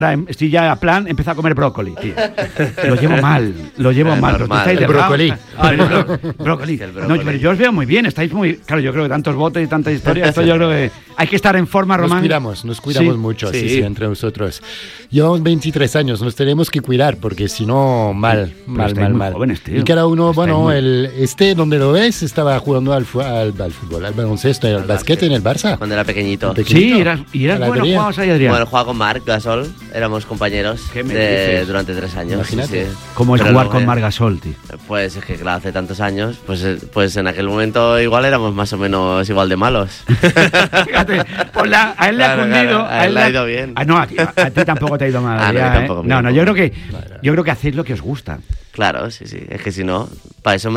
Estoy ya a plan, empecé a comer brócoli, tío. Lo llevo mal. El brócoli. Brócoli. No, pero yo os veo muy bien, estáis muy... Claro, yo creo que tantos botes y tantas historias, esto yo creo que hay que estar en forma, Román. Nos cuidamos mucho, sí, entre nosotros. Llevamos 23 años, nos tenemos que cuidar, porque si no, mal. Jóvenes, tío. Y cada uno, donde lo ves, estaba jugando al fútbol, al baloncesto, al básquet en el Barça. Cuando era pequeñito. Sí, eras bueno, jugabas ahí, Adrián. Bueno, jugaba con Marc Gasol. Éramos compañeros durante 3 años. Imagínate. Sí. ¿Cómo es jugar con Marc Gasol, tío? Pues es que claro, hace tantos años, pues en aquel momento igual éramos más o menos igual de malos. Fíjate, a él le ha cundido. A él le ha ido bien. No, a ti tampoco te ha ido mal. Tampoco. Yo creo que hacéis lo que os gusta. Claro, sí. Es que si no, para eso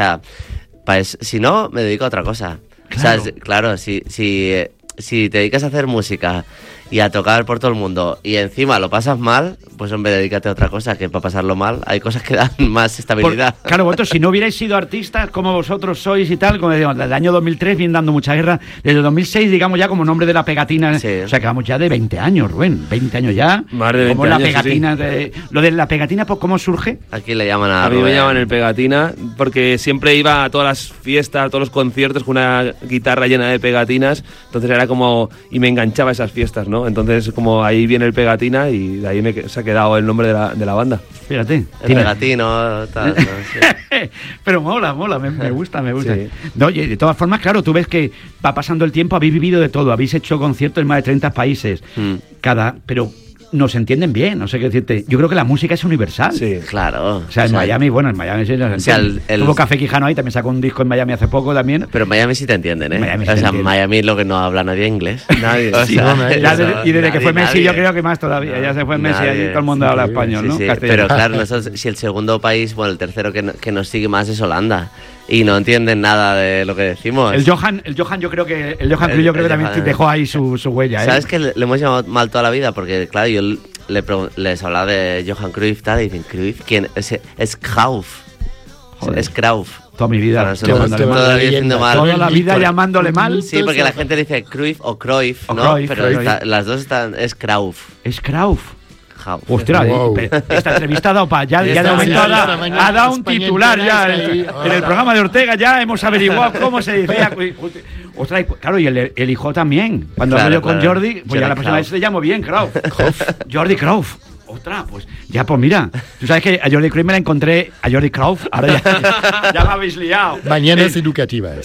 si no, me dedico a otra cosa. Claro. O sea, claro, si te dedicas a hacer música y a tocar por todo el mundo y encima lo pasas mal, pues hombre, dedícate a otra cosa, que para pasarlo mal hay cosas que dan más estabilidad. Claro, vosotros si no hubierais sido artistas como vosotros sois y tal, como decíamos, desde el año 2003 vienen dando mucha guerra, desde el 2006 digamos ya como nombre de la pegatina, sí. O sea que vamos ya de 20 años, Rubén, 20 años ya. Más de 20 como años, la pegatina, sí. Lo de la pegatina, pues ¿cómo surge? Aquí le llaman a mí me llaman el pegatina porque siempre iba a todas las fiestas, a todos los conciertos con una guitarra llena de pegatinas, entonces era como, y me enganchaba a esas fiestas, ¿no? Entonces como ahí viene el pegatina y de ahí se ha quedado el nombre de la banda. Fíjate. El pegatino, tal, no sé. Pero mola, me gusta. Sí. No, oye, de todas formas, claro, tú ves que va pasando el tiempo, habéis vivido de todo, habéis hecho conciertos en más de 30 países, pero nos entienden bien, no sé qué decirte. Yo creo que la música es universal. Sí, claro. O sea, en Miami sí nos entienden. Tuvo Café Quijano ahí, también sacó un disco en Miami hace poco también. Pero en Miami sí te entienden, ¿eh? Miami es lo que no habla nadie inglés. Nadie. Y desde que fue Messi yo creo que más todavía. Ya se fue Messi y todo el mundo habla español, ¿no? Sí. Pero claro, nosotros, si el segundo país, el tercero que nos sigue más es Holanda. Y no entienden nada de lo que decimos. El Johan yo creo que también dejó ahí su huella. ¿Sabes que le hemos llamado mal toda la vida? Porque claro, yo les hablaba de Johan Cruyff tal, y dicen, ¿Cruyff? ¿Quién? Es Cruyff. Es Cruyff. Toda mi vida. Toda la vida llamándole mal. Sí, porque la gente dice Cruyff o Cruyff, ¿no? Pero las dos están... Es Cruyff. Es Cruyff. Ostras, esta entrevista ha dado ya de momento ha dado un titular ya en el programa de Ortega, ya hemos averiguado cómo se decía. Ostras, claro, y el hijo también. Cuando hablo yo con Jordi, pues ya la próxima vez se le llamo bien, Cruyff. Jordi Cruyff. Ostras, pues mira, tú sabes que a Jordi Cruyff me la encontré, a Jordi Cruyff, ahora ya me habéis liado. Mañanas educativas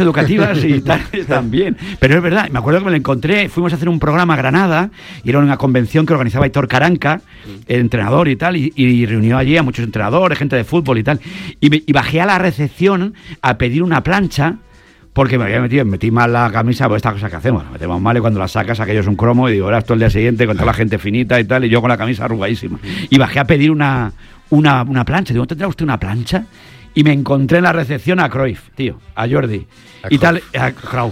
y tal, también. Pero es verdad, me acuerdo que me la encontré, fuimos a hacer un programa a Granada, y era una convención que organizaba Aitor Caranca, el entrenador y tal, y reunió allí a muchos entrenadores, gente de fútbol y tal, y bajé a la recepción a pedir una plancha, porque me había metí mal la camisa, pues estas cosas que hacemos, nos metemos mal y cuando la sacas aquello es un cromo y digo, ahora esto el día siguiente con toda la gente finita y tal, y yo con la camisa arrugadísima. Y bajé a pedir una plancha, digo, ¿tendrá usted una plancha? Y me encontré en la recepción a Cruyff, tío, a Jordi, y tal, a Cruyff.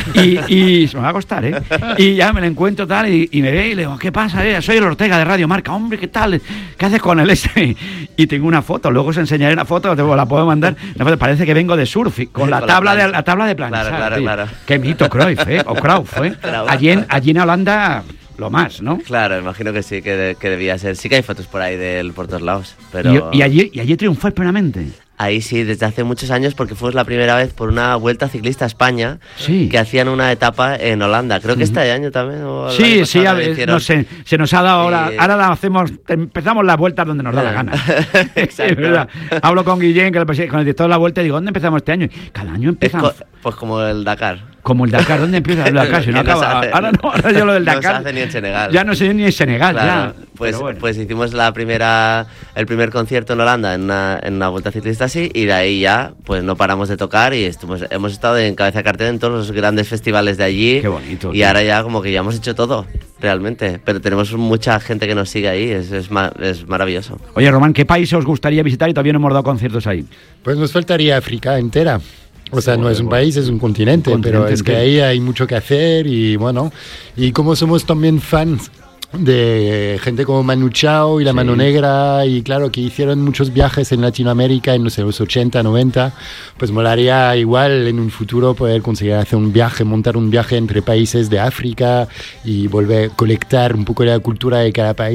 Y se me va a costar, ¿eh? Y ya me lo encuentro tal, y me ve y le digo, ¿qué pasa? Soy el Ortega de Radio Marca, hombre, ¿qué tal? ¿Qué haces con el ese? Y tengo una foto, luego os enseñaré una foto, la puedo mandar. Parece que vengo de surf, con la tabla de planchar. Claro. Qué mito, Cruyff, o Cruyff, ¿eh? Allí en Holanda... Lo más, ¿no? Claro, imagino que sí, que debía ser. Sí que hay fotos por ahí de él por todos lados. Pero... ¿Y allí triunfó plenamente? Ahí sí, desde hace muchos años, porque fue la primera vez por una Vuelta Ciclista a España, que hacían una etapa en Holanda. Creo que este año también. Sí, no sé, se nos ha dado ahora la empezamos las vueltas donde nos da la gana. Exacto. ¿Verdad? Hablo con Guillén, con el director de la Vuelta, y digo, ¿dónde empezamos este año? Cada año empezamos. Pues como el Dakar. Como el Dakar, ¿dónde empieza el Dakar? Si no acaba, ahora yo lo del Dakar. No se hace ni en Senegal. Ya no sé ni en Senegal, claro. Pues hicimos el primer concierto en Holanda en una Vuelta Ciclista así, y de ahí ya pues no paramos de tocar y hemos estado en cabeza de cartel en todos los grandes festivales de allí. Qué bonito. Y ahora ya como que ya hemos hecho todo, realmente. Pero tenemos mucha gente que nos sigue ahí, es maravilloso. Oye, Román, ¿qué país os gustaría visitar y todavía no hemos dado conciertos ahí? Pues nos faltaría África entera. O sea, no es un país, es un continente, pero es que ahí hay mucho que hacer y bueno, y como somos también fans de gente como Manu Chao y la Mano Negra, y claro, que hicieron muchos viajes en Latinoamérica en los 80, 90, pues molaría igual en un futuro poder conseguir hacer un viaje, montar un viaje entre países de África y volver a colectar un poco de la cultura de cada país